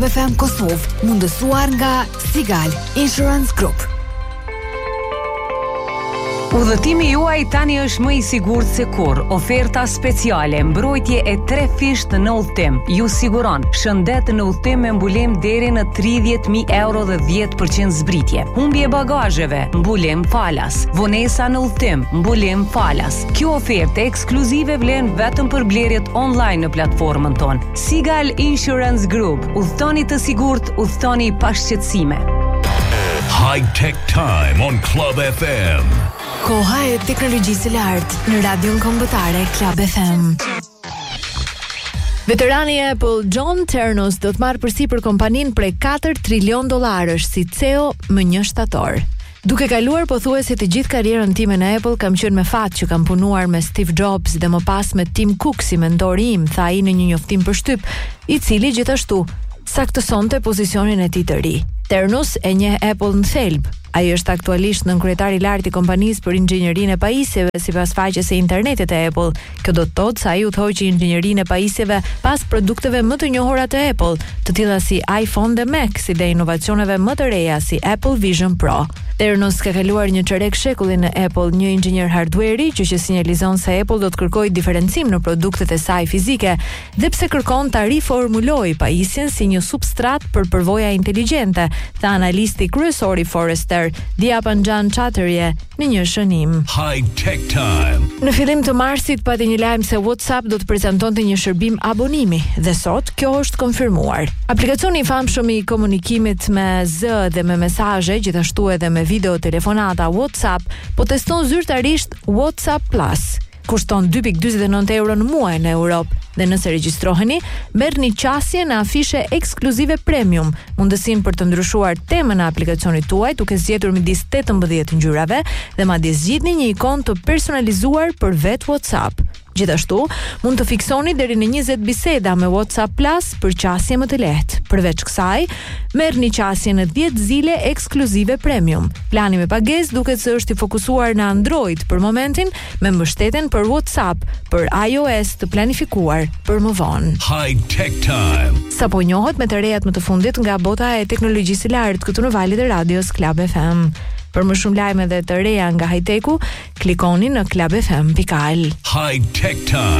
FM Kosovë, mundësuar nga Sigal Insurance Group. Udhëtimi juaj tani është më i sigurt se kurrë. Oferta speciale, mbrojtje e 3 fisht në udhëtim. Ju siguron shëndet në udhëtim me mbulem deri në 30.000 euro dhe 10% zbritje. Humbje bagazheve, mbulem falas. Vonesa në udhëtim, mbulem falas. Kjo ofertë ekskluzive vlen vetëm për blerjet online në platformën tonë. Sigal Insurance Group. Udhëtoni të sigurt, udhëtoni pa shqetësime. High Tech Time on Club FM. Koha e teknologjisë së lartë në radion kombëtare Club FM. Veterani e Apple John Ternos do të marrë përsipër kompaninë prej $4 trilion si CEO më 1 shtator. Duke kaluar pothuajse të gjithë karrierën time në Apple, kam qenë me fat që kam punuar me Steve Jobs dhe më pas me Tim Cook si mentori im, tha ai në një njoftim për shtyp, i cili gjithashtu saktësonte pozicionin e tij të ri. Ternos e njeh Apple në thelb. Ai është aktualisht nënkryetari i lartë i kompanisë për inxhinierinë e pajisjeve sipas faqes së internetit të Apple. Kjo do të thotë se ai udhëhoqi inxhinierinë e pajisjeve pas produkteve më të njohura të Apple, të tilla si iPhone dhe Mac, si dhe inovacioneve më të reja si Apple Vision Pro. Ternos ka kaluar një çerek shekulli në Apple, një inxhinier hardware-i që sinjalizon se Apple do të kërkojë diferencim në produktet e saj fizike, dhe pse kërkon ta riformulojë pajisjen si një substrat për përvoja inteligjente, tha analisti kryesor i Forrester, Diapanjan Chatterjee, në një shënim. High Tech Time. Në fillim të marsit pati një lajm se WhatsApp do të prezantonte një shërbim abonimi dhe sot kjo është konfirmuar. Aplikacioni i famshëm i komunikimit me zë dhe me mesazhe, gjithashtu edhe me video telefonata WhatsApp, po teston zyrtarisht WhatsApp Plus. Kushton 2.49 euro në muaj në Europë dhe nëse regjistroheni, merrni qasje në afishe ekskluzive premium, mundësinë për të ndryshuar temën e aplikacionit tuaj duke zgjedhur midis 18 ngjyrave dhe madje zgjidhni një ikon të personalizuar për vetë WhatsApp. Gjithashtu, mund të fiksoni deri në 20 biseda me WhatsApp Plus për qasje më të lehtë. Përveç kësaj, merrni qasje në 10 zile ekskluzive premium. Plani me pagesë duket se është i fokusuar në Android për momentin, me mbështetjen për WhatsApp për iOS të planifikuar për më vonë. High Tech Time. Sapo njohet me të rejat më të fundit nga bota e teknologjisë së lartë këtu në valët e radios Club FM. Për më shumë lajme dhe të reja nga high-techu, klikoni në clubfm.al. High Tech Time.